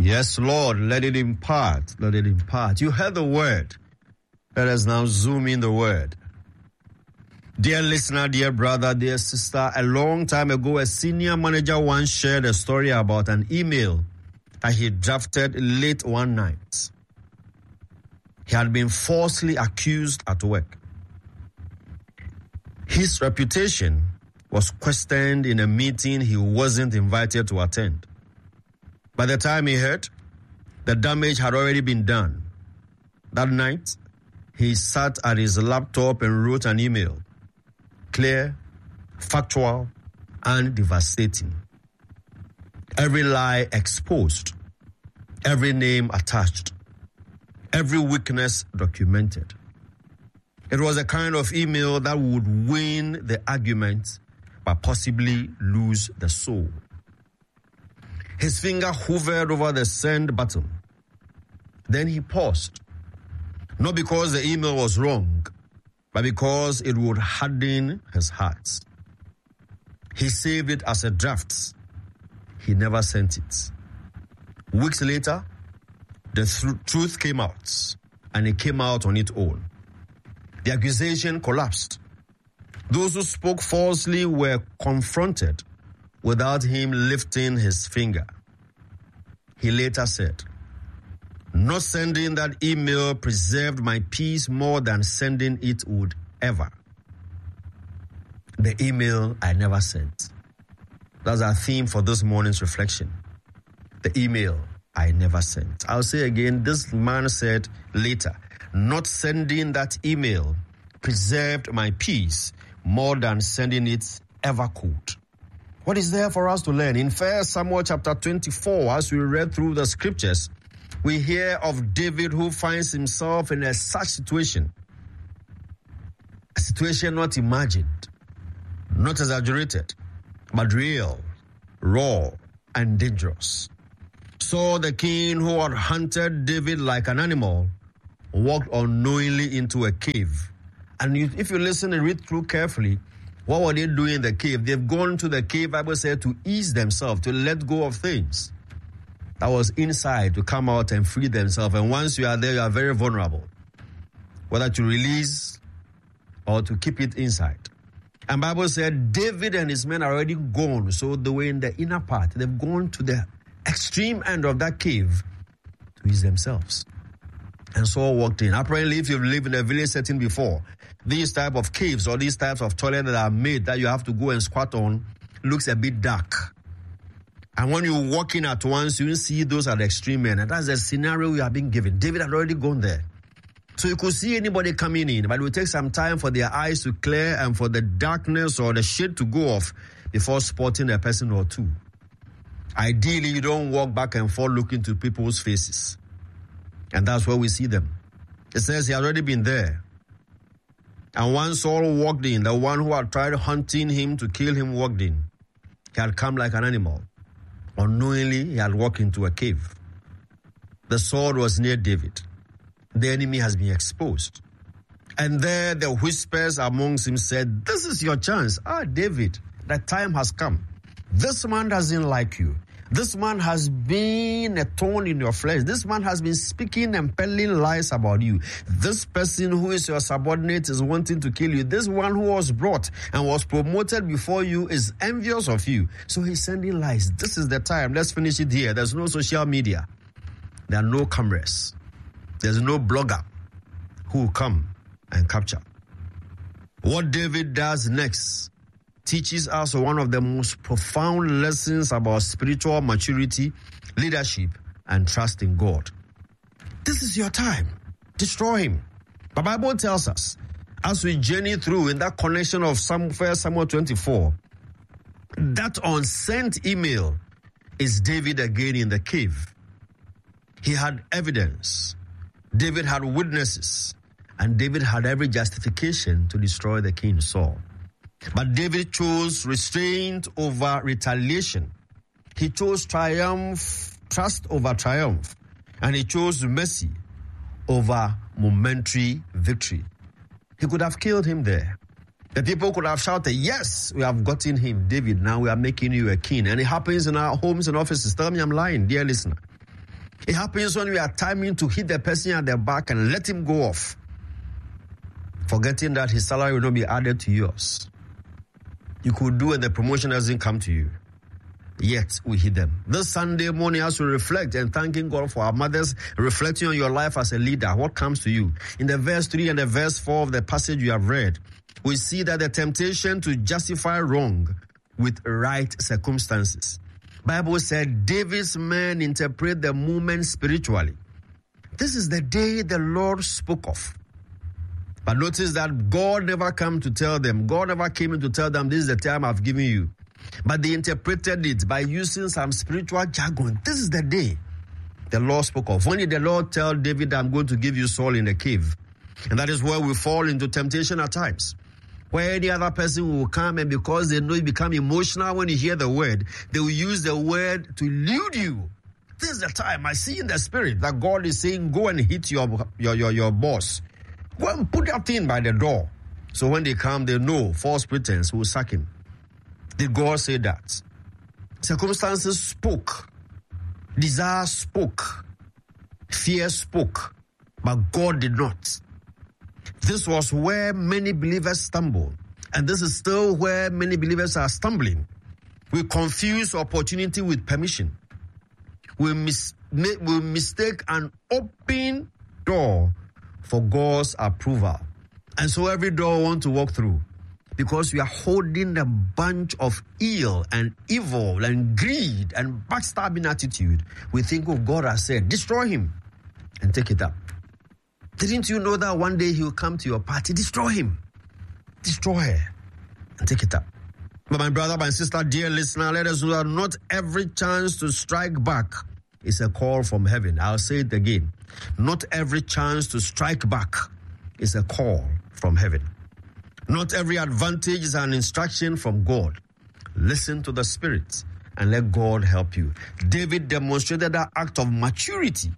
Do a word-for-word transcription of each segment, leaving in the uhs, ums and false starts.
Yes, Lord, let it impart. Let it impart. You heard the word. Let us now zoom in the word. Dear listener, dear brother, dear sister, a long time ago, a senior manager once shared a story about an email that he drafted late one night. He had been falsely accused at work. His reputation was questioned in a meeting he wasn't invited to attend. By the time he heard, the damage had already been done. That night, he sat at his laptop and wrote an email. Clear, factual, and devastating. Every lie exposed. Every name attached. Every weakness documented. It was a kind of email that would win the argument, but possibly lose the soul. His finger hovered over the send button. Then he paused. Not because the email was wrong, but because it would harden his heart. He saved it as a draft. He never sent it. Weeks later, the th- truth came out, and it came out on its own. The accusation collapsed. Those who spoke falsely were confronted without him lifting his finger. He later said, "Not sending that email preserved my peace more than sending it would ever." The email I never sent. That's our theme for this morning's reflection. The email I never sent. I'll say again, this man said later, "Not sending that email preserved my peace more than sending it ever could." What is there for us to learn? In First Samuel chapter twenty-four, as we read through the scriptures, we hear of David who finds himself in a such situation. A situation not imagined, not exaggerated, but real, raw, and dangerous. Saul the king, who had hunted David like an animal, walked unknowingly into a cave. And you, if you listen and read through carefully, what were they doing in the cave? They've gone to the cave, Bible said, to ease themselves, to let go of things that was inside, to come out and free themselves. And once you are there, you are very vulnerable, whether to release or to keep it inside. And Bible said David and his men are already gone, so they were in the inner part. They've gone to the extreme end of that cave to ease themselves. And Saul walked in. Apparently, if you've lived in a village setting before, these type of caves or these types of toilets that are made that you have to go and squat on looks a bit dark. And when you walk in at once, you see those at the extreme end. And that's the scenario we have been given. David had already gone there. So you could see anybody coming in, but it would take some time for their eyes to clear and for the darkness or the shade to go off before spotting a person or two. Ideally, you don't walk back and forth looking to people's faces. And that's where we see them. It says he had already been there. And once Saul walked in, the one who had tried hunting him to kill him walked in. He had come like an animal. Unknowingly, he had walked into a cave. The sword was near David. The enemy has been exposed. And there the whispers amongst him said, "This is your chance. Ah, David, the time has come. This man doesn't like you. This man has been a thorn in your flesh. This man has been speaking and peddling lies about you. This person who is your subordinate is wanting to kill you. This one who was brought and was promoted before you is envious of you. So he's sending lies. This is the time. Let's finish it here. There's no social media. There are no cameras. There's no blogger who will come and capture." What David does next teaches us one of the most profound lessons about spiritual maturity, leadership, and trust in God. This is your time. Destroy him. The Bible tells us, as we journey through in that connection of First Samuel twenty-four, that unsent email is David again in the cave. He had evidence. David had witnesses. And David had every justification to destroy the king Saul. But David chose restraint over retaliation. He chose triumph, trust over triumph. And he chose mercy over momentary victory. He could have killed him there. The people could have shouted, "Yes, we have gotten him, David. Now we are making you a king." And it happens in our homes and offices. Tell me I'm lying, dear listener. It happens when we are timing to hit the person at the back and let him go off, forgetting that his salary will not be added to yours. You could do and the promotion doesn't come to you. Yet we hit them. This Sunday morning, as we reflect and thanking God for our mothers, reflecting on your life as a leader, what comes to you? In the verse three and the verse four of the passage you have read, we see that the temptation to justify wrong with right circumstances. Bible said David's men interpret the moment spiritually. This is the day the Lord spoke of. But notice that God never came to tell them. God never came in to tell them, this is the time I've given you. But they interpreted it by using some spiritual jargon. This is the day the Lord spoke of. When did the Lord tell David, I'm going to give you Saul in the cave? And that is where we fall into temptation at times. Where any other person will come, and because they know you become emotional when you hear the word, they will use the word to elude you. This is the time I see in the spirit that God is saying, go and hit your, your, your, your boss. Go and put that thing by the door. So when they come, they know false pretense will sack him. Did God say that? Circumstances spoke. Desire spoke. Fear spoke. But God did not. This was where many believers stumbled. And this is still where many believers are stumbling. We confuse opportunity with permission. We, mis- we mistake an open door for God's approval. And so every door we want to walk through, because we are holding a bunch of ill and evil and greed and backstabbing attitude, we think, oh, God has said, destroy him and take it up. Didn't you know that one day he will come to your party? Destroy him. Destroy her and take it up. But my brother, my sister, dear listener, let us know that not every chance to strike back is a call from heaven. I'll say it again. Not every chance to strike back is a call from heaven. Not every advantage is an instruction from God. Listen to the Spirit and let God help you. David demonstrated that act of maturity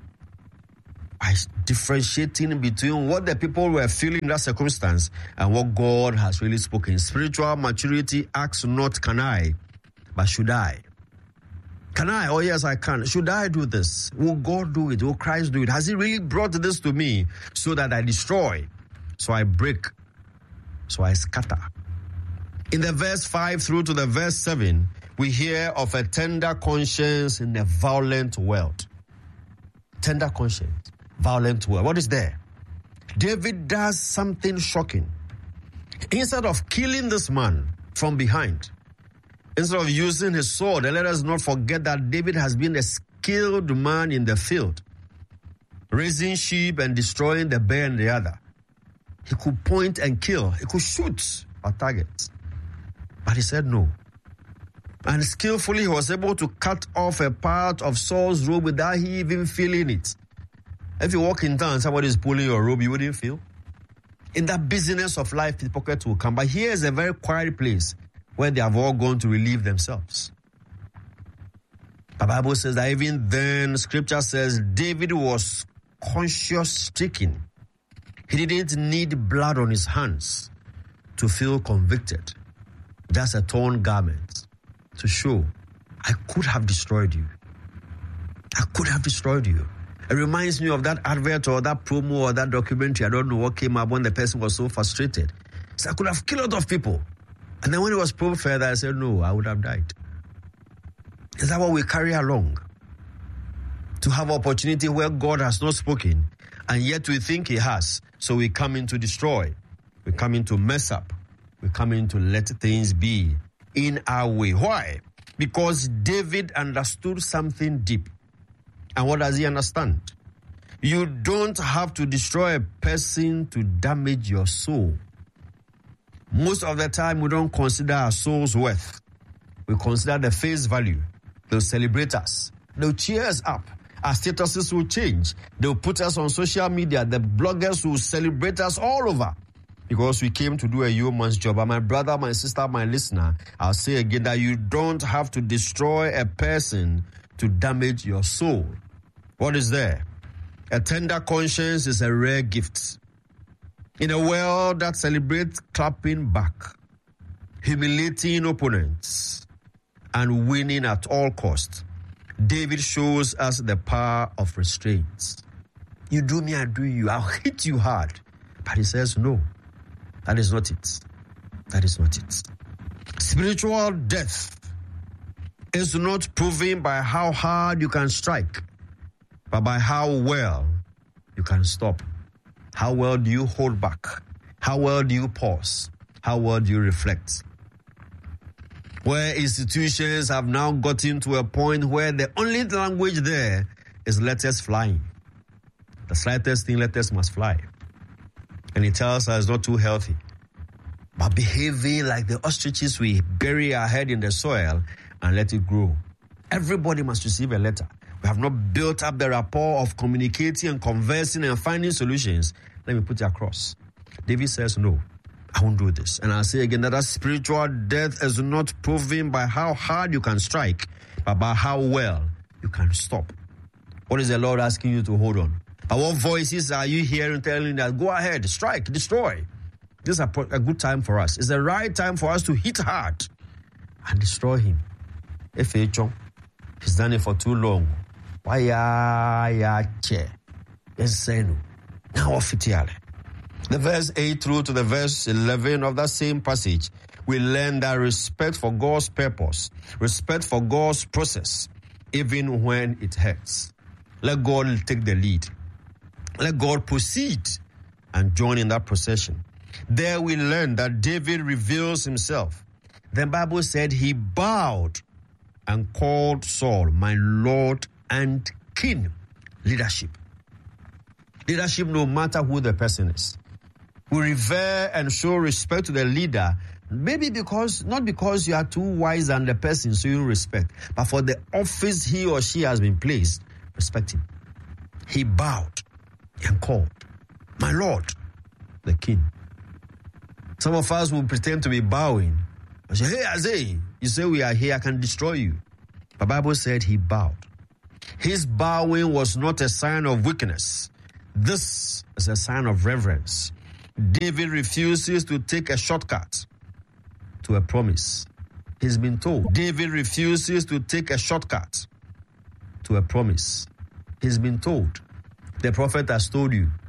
by differentiating between what the people were feeling in that circumstance and what God has really spoken. Spiritual maturity asks not, can I, but should I? Can I? Oh, yes, I can. Should I do this? Will God do it? Will Christ do it? Has he really brought this to me so that I destroy, so I break, so I scatter? In the verse five through to the verse seven, we hear of a tender conscience in a violent world. Tender conscience, violent world. What is there? David does something shocking. Instead of killing this man from behind, instead of using his sword, and let us not forget that David has been a skilled man in the field, raising sheep and destroying the bear and the other. He could point and kill. He could shoot at targets. But he said no. And skillfully he was able to cut off a part of Saul's robe without he even feeling it. If you walk in town and somebody is pulling your robe, you wouldn't feel. In that busyness of life, pickpockets will come. But here is a very quiet place where they have all gone to relieve themselves. The Bible says that even then, Scripture says, David was conscience-stricken. He didn't need blood on his hands to feel convicted. Just a torn garment to show, I could have destroyed you. I could have destroyed you. It reminds me of that advert or that promo or that documentary. I don't know what came up when the person was so frustrated. So I could have killed a lot of people. And then when it was proved further, I said, no, I would have died. Is that what we carry along? To have opportunity where God has not spoken, and yet we think he has. So we come in to destroy. We come in to mess up. We come in to let things be in our way. Why? Because David understood something deep. And what does he understand? You don't have to destroy a person to damage your soul. Most of the time, we don't consider our soul's worth. We consider the face value. They'll celebrate us. They'll cheer us up. Our statuses will change. They'll put us on social media. The bloggers will celebrate us all over because we came to do a yeoman's job. And my brother, my sister, my listener, I'll say again that you don't have to destroy a person to damage your soul. What is there? A tender conscience is a rare gift. In a world that celebrates clapping back, humiliating opponents, and winning at all costs, David shows us the power of restraint. You do me, I do you. I'll hit you hard. But he says, no, that is not it. That is not it. Spiritual death is not proven by how hard you can strike, but by how well you can stop. How well do you hold back? How well do you pause? How well do you reflect? Where institutions have now gotten to a point where the only language there is letters flying. The slightest thing, letters must fly. And it tells us it's not too healthy. But behaving like the ostriches, we bury our head in the soil and let it grow. Everybody must receive a letter. We have not built up the rapport of communicating and conversing and finding solutions. Let me put it across. David says, no, I won't do this. And I'll say again that, that spiritual death is not proven by how hard you can strike, but by how well you can stop. What is the Lord asking you to hold on? But what voices are you hearing telling you that go ahead, strike, destroy? This is a, a good time for us. It's the right time for us to hit hard and destroy him. If he's done it for too long. Why ya che? Now officially. The verse eight through to the verse eleven of that same passage, we learn that respect for God's purpose, respect for God's process, even when it hurts. Let God take the lead. Let God proceed and join in that procession. There we learn that David reveals himself. The Bible said he bowed and called Saul, my Lord and King. Leadership. Leadership, no matter who the person is. We revere and show respect to the leader, maybe because, not because you are too wise than the person, so you respect, but for the office he or she has been placed, respect him. He bowed and called, my Lord, the King. Some of us will pretend to be bowing. I say, hey, Isaiah, you say we are here, I can destroy you. The Bible said he bowed. His bowing was not a sign of weakness. This is a sign of reverence. David refuses to take a shortcut to a promise. He's been told. David refuses to take a shortcut to a promise. He's been told. The prophet has told you,